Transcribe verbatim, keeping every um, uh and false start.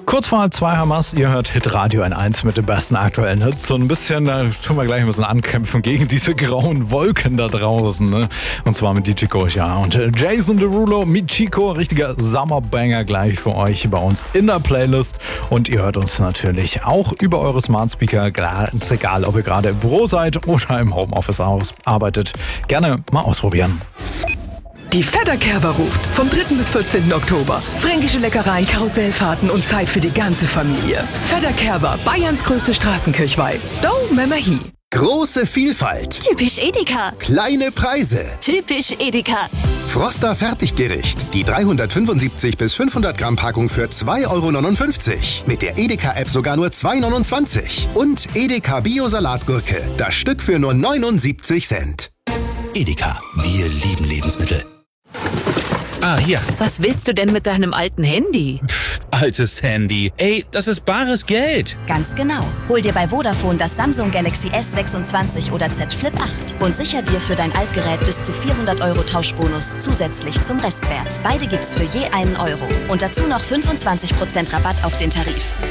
Kurz vor halb zwei, Hamas, ihr hört Hitradio N eins mit den besten aktuellen Hits. So ein bisschen, da tun wir gleich ein bisschen ankämpfen gegen diese grauen Wolken da draußen. Ne? Und zwar mit D J Koya und Jason Derulo mit Chico. Richtiger Summerbanger gleich für euch bei uns in der Playlist. Und ihr hört uns natürlich auch über eure Smart Speaker, ganz egal, ob ihr gerade im Büro seid oder im Homeoffice arbeitet. Gerne mal ausprobieren. Die Fedderkerber ruft vom dritten bis vierzehnten Oktober. Fränkische Leckereien, Karussellfahrten und Zeit für die ganze Familie. Fedderkerber, Bayerns größte Straßenkirchweih. Do Memahi. Große Vielfalt. Typisch Edeka. Kleine Preise. Typisch Edeka. Froster Fertiggericht. Die dreihundertfünfundsiebzig bis fünfhundert Gramm Packung für zwei Euro neunundfünfzig. Mit der Edeka-App sogar nur zwei Euro neunundzwanzig. Und Edeka Bio-Salatgurke. Das Stück für nur neunundsiebzig Cent. Edeka. Wir lieben Lebensmittel. Ah, hier. Was willst du denn mit deinem alten Handy? Pff, altes Handy. Ey, das ist bares Geld. Ganz genau. Hol dir bei Vodafone das Samsung Galaxy S sechsundzwanzig oder Z Flip acht und sicher dir für dein Altgerät bis zu vierhundert Euro Tauschbonus zusätzlich zum Restwert. Beide gibt's für je einen Euro. Und dazu noch fünfundzwanzig Prozent Rabatt auf den Tarif.